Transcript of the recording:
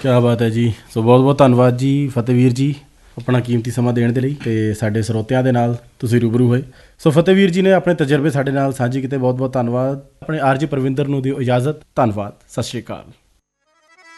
ਕਿਆ ਬਾਤ ਹੈ ਜੀ। ਸੋ ਬਹੁਤ ਬਹੁਤ ਧੰਨਵਾਦ ਜੀ ਫਤਿਹਵੀਰ ਜੀ, ਆਪਣਾ ਕੀਮਤੀ ਸਮਾਂ ਦੇਣ ਦੇ ਲਈ ਅਤੇ ਸਾਡੇ ਸਰੋਤਿਆਂ ਦੇ ਨਾਲ ਤੁਸੀਂ ਰੂਬਰੂ ਹੋਏ। ਸੋ ਫਤਿਹਵੀਰ ਜੀ ਨੇ ਆਪਣੇ ਤਜਰਬੇ ਸਾਡੇ ਨਾਲ ਸਾਂਝੇ ਕੀਤੇ, ਬਹੁਤ ਬਹੁਤ ਧੰਨਵਾਦ। ਆਪਣੇ ਆਰਜੀ ਪਰਵਿੰਦਰ ਨੂੰ ਦਿਓ ਇਜਾਜ਼ਤ। ਧੰਨਵਾਦ, ਸਤਿ ਸ਼੍ਰੀ ਅਕਾਲ।